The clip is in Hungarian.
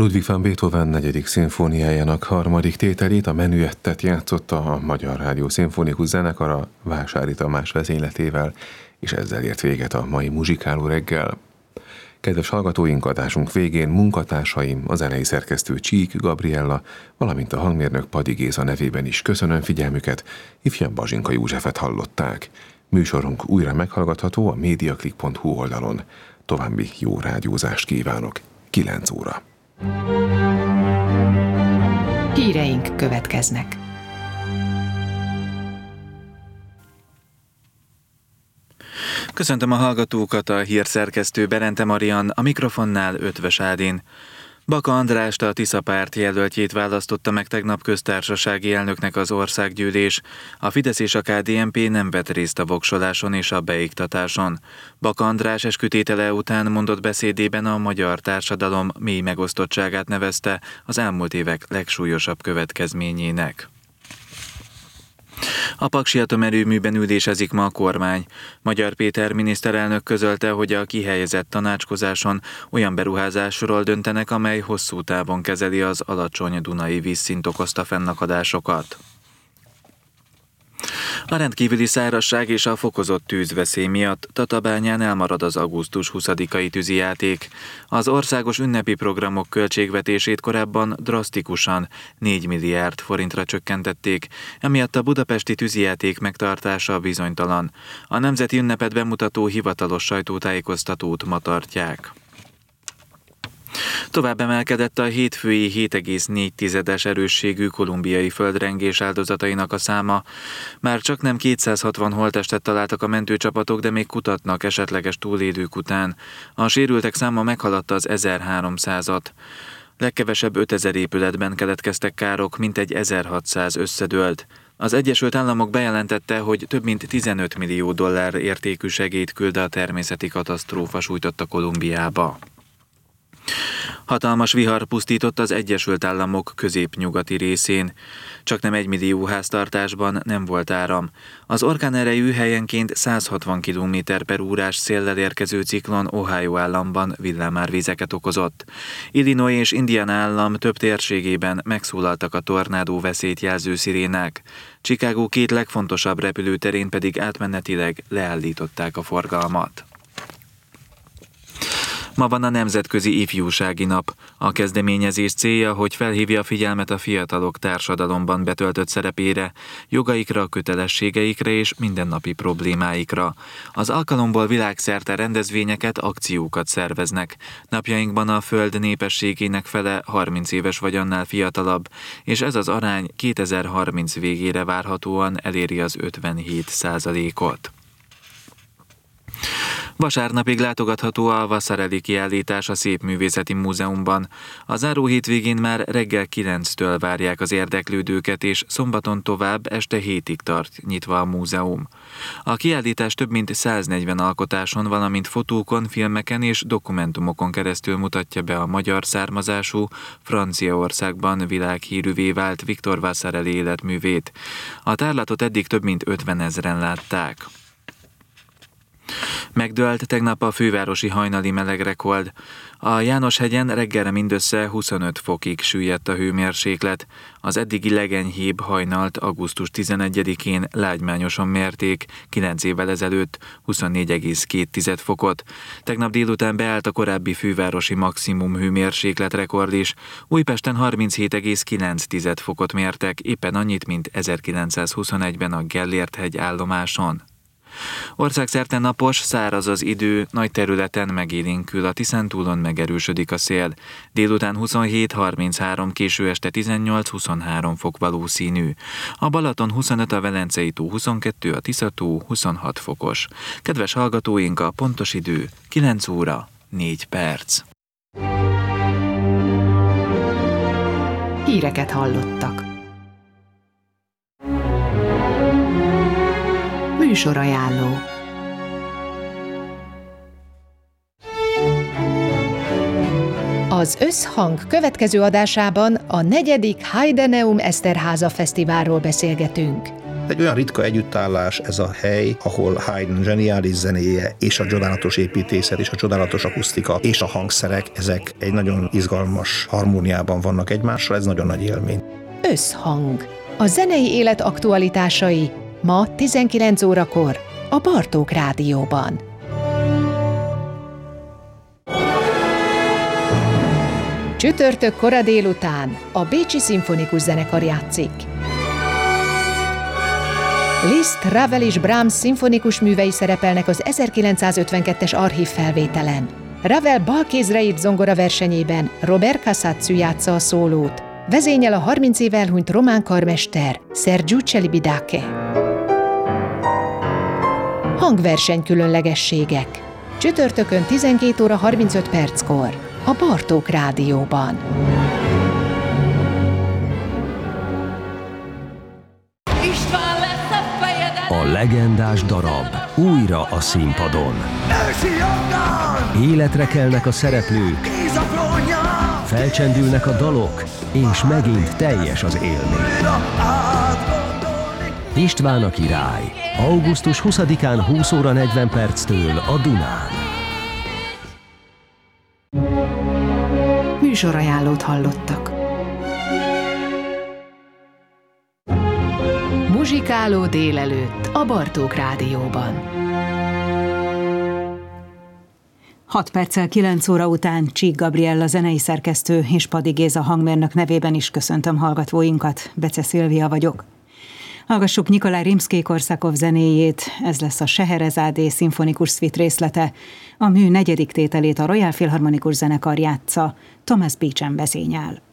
Ludwig van Beethoven 4. szimfóniájának 3. tételét, a menüettet játszotta a Magyar Rádió Szimfonikus Zenekara Vásári Tamás vezényletével, és ezzel ért véget a mai muzsikáló reggel. Kedves hallgatóink, adásunk végén munkatársaim, a zenei szerkesztő Csík Gabriella, valamint a hangmérnök Padi Géza nevében is köszönöm figyelmüket, ifjabb Bazsinka Józsefet hallották. Műsorunk újra meghallgatható a mediaclick.hu oldalon. További jó rádiózást kívánok. 9 óra. Híreink következnek. Köszöntöm a hallgatókat, a hírszerkesztő Berente Marian, a mikrofonnál Ötvös Ádin. Baka Andrást, a Tisza párt jelöltjét választotta meg tegnap köztársasági elnöknek az országgyűlés. A Fidesz és a KDNP nem vett részt a voksoláson és a beiktatáson. Baka András eskütétele után mondott beszédében a magyar társadalom mély megosztottságát nevezte az elmúlt évek legsúlyosabb következményének. A Paksi atomerőműben ülésezik ma a kormány. Magyar Péter miniszterelnök közölte, hogy a kihelyezett tanácskozáson olyan beruházásról döntenek, amely hosszú távon kezeli az alacsony dunai vízszint okozta fennakadásokat. A rendkívüli szárazság és a fokozott tűzveszély miatt Tatabányán elmarad az augusztus 20-ai tűzijáték. Az országos ünnepi programok költségvetését korábban drasztikusan 4 milliárd forintra csökkentették, emiatt a budapesti tűzijáték megtartása bizonytalan. A nemzeti ünnepet bemutató hivatalos sajtótájékoztatót ma tartják. Tovább emelkedett a hétfői 7,4-es erősségű kolumbiai földrengés áldozatainak a száma. Már csaknem 260 holttestet találtak a mentőcsapatok, de még kutatnak esetleges túlélők után. A sérültek száma meghaladta az 1300-at. Legkevesebb 5000 épületben keletkeztek károk, mintegy 1600 összedőlt. Az Egyesült Államok bejelentette, hogy több mint 15 millió dollár értékű segélyt küld a természeti katasztrófa sújtotta Kolumbiába. Hatalmas vihar pusztított az Egyesült Államok középnyugati részén. Csaknem 1 millió háztartásban nem volt áram. Az orkánerejű helyenként 160 km/órás széllel érkező ciklon Ohio államban villámárvizeket okozott. Illinois és Indiana állam több térségében megszólaltak a tornádó veszélyt jelző szirénák. Chicago 2 legfontosabb repülőterén pedig átmenetileg leállították a forgalmat. Ma van a Nemzetközi Ifjúsági Nap. A kezdeményezés célja, hogy felhívja a figyelmet a fiatalok társadalomban betöltött szerepére, jogaikra, kötelességeikre és mindennapi problémáikra. Az alkalomból világszerte rendezvényeket, akciókat szerveznek. Napjainkban a Föld népességének fele 30 éves vagy annál fiatalabb, és ez az arány 2030 végére várhatóan eléri az 57%-ot. Vasárnapig látogatható a Vasarely kiállítás a Szépművészeti Múzeumban. A záró hétvégén már reggel 9-től várják az érdeklődőket, és szombaton tovább este 7-ig tart nyitva a múzeum. A kiállítás több mint 140 alkotáson, valamint fotókon, filmeken és dokumentumokon keresztül mutatja be a magyar származású, Franciaországban világhírűvé vált Viktor Vasarely életművét. A tárlatot eddig több mint 50 000-en látták. Megdőlt tegnap a fővárosi hajnali melegrekord. A Jánoshegyen reggelre mindössze 25 fokig süllyedt a hőmérséklet. Az eddigi legenyhébb hajnalt augusztus 11-én lágymányoson mérték, 9 évvel ezelőtt 24,2 fokot. Tegnap délután beállt a korábbi fővárosi maximum hőmérséklet rekord is. Újpesten 37,9 fokot mértek, éppen annyit, mint 1921-ben a Gellért-hegy állomáson. Országszerte napos, száraz az idő, nagy területen megélénkül, a Tiszántúlon megerősödik a szél. Délután 27-33, késő este 18-23 fok valószínű. A Balaton 25, a Velencei tó 22, a Tisza-tó 26 fokos. Kedves hallgatóink, a pontos idő 9 óra 4 perc. Híreket hallottak. Műsorajánló. Az Összhang következő adásában a 4. Heideneum Eszterháza Fesztiválról beszélgetünk. egy olyan ritka együttállás ez a hely, ahol Haydn zseniális zenéje és a csodálatos építészet és a csodálatos akusztika és a hangszerek, ezek egy nagyon izgalmas harmóniában vannak egymással, ez nagyon nagy élmény. Összhang. A zenei élet aktualitásai ma 19 órakor a Bartók Rádióban. Csütörtök kora délután a Bécsi Szimfonikus Zenekar játszik. Liszt, Ravel és Brahms szimfonikus művei szerepelnek az 1952-es archív felvételen. Ravel balkézre írt zongora versenyében Robert Casazzi játsza a szólót. Vezényel a 30 éve elhunyt román karmester Sergiu Celibidache. Hangverseny különlegességek. Csütörtökön 12 óra 35 perckor a Bartók Rádióban. A legendás darab újra a színpadon. Életre kelnek a szereplők, felcsendülnek a dalok, és megint teljes az élmény. István a király. Augusztus 20-án 20 óra 40 perctől a Dunán. Műsorajánlót hallottak. Muzsikáló délelőtt a Bartók Rádióban. 6 perccel 9 óra után Csík Gabriella zenei szerkesztő és Padi Géza hangmérnök nevében is köszöntöm hallgatóinkat. Bece Szilvia vagyok. Hallgassuk Nikolaj Rimszkij-Korsakov zenéjét, ez lesz a Scheherezádé szimfonikus szvit részlete. A mű 4. tételét a Royal Philharmonikus Zenekar játsza, Thomas Beecham vezényel.